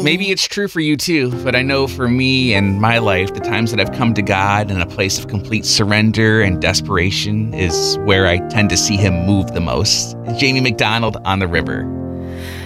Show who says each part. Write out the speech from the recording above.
Speaker 1: Maybe it's true for you too, but I know for me and my life, the times that I've come to God in a place of complete surrender and desperation is where I tend to see him move the most. Jamie McDonald on the river.